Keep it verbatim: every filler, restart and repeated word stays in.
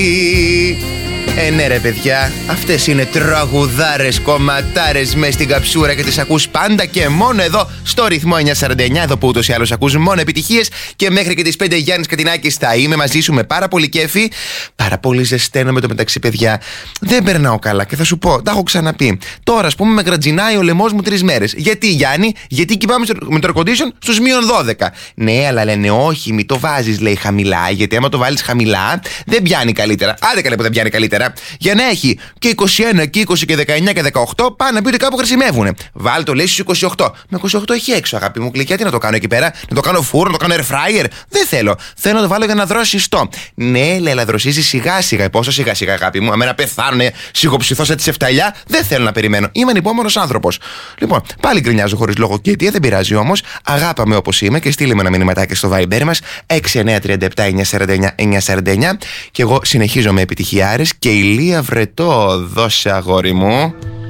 Ε, ναι ρε παιδιά, αυτές είναι τραγουδάρες, κομματάρες μες στην καψούρα και τις ακούς πάντα και μόνο εδώ στο ρυθμό εννιακόσια σαράντα εννιά, εδώ που ούτως ή άλλως ακούς μόνο επιτυχίες. Και μέχρι και τις πέντε Γιάννης Κατινάκης θα είμαι μαζί σου με πάρα πολύ κέφι. Πάρα πολύ ζεσταίνω με το μεταξύ, παιδιά. Δεν περνάω καλά και θα σου πω, τα έχω ξαναπεί. Τώρα, ας πούμε, με γρατζινάει ο λαιμός μου τρεις μέρες. Γιατί, Γιάννη? Γιατί εκεί πάμε με το air condition στους μείον δώδεκα. Ναι, αλλά λένε όχι, μην το βάζεις, λέει, χαμηλά. Γιατί άμα το βάλεις χαμηλά, δεν πιάνει καλύτερα. Άντε καλέ που δεν πιάνει καλύτερα. Για να έχει και είκοσι ένα και είκοσι και δεκαεννιά και δεκαοκτώ, πάνε να πει ότι κάπου χρησιμεύουν. Βάλ το, λέει, στους είκοσι οκτώ. Με είκοσι οκτώ έχει έξω, αγάπη μου γλυκιά. Τι να το κάνω εκεί πέρα? Να το κάνω φούρνο, να το κάνω air fryer? Δεν θέλω. Θέλω να το βάλω για να δροσιστώ. Ναι, λέει, αλλά δροσίζει σιγά σιγά. Πόσο σιγά σιγά, αγάπη μου? Αμένα πεθάνουνε, σιγοψηθώ σαν τη εφταλιά. Δεν θέλω να περιμένω. Είμαι ανυπόμονος άνθρωπος. Λοιπόν, πάλι γκρινιάζω χωρίς λόγο και αιτία, δεν πειράζει όμως. Αγάπαμε όπως είμαι και στείλε με ένα μηνυματάκι στο Viber μας έξι εννιά τρία επτά εννιά σαράντα εννιά εννιά σαράντα εννιά. Και εγώ συνεχίζω με επιτυχιάρες και ηλία βρετό, δώσε αγόρι μου.